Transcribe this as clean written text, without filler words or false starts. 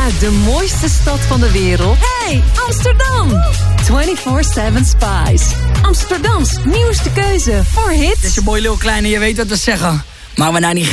uit de mooiste stad van de wereld. Hey, Amsterdam! 24/7 Spice. Amsterdams nieuwste keuze voor hits. Het is je boy Lil Kleine, je weet wat we zeggen. Maar we nou niet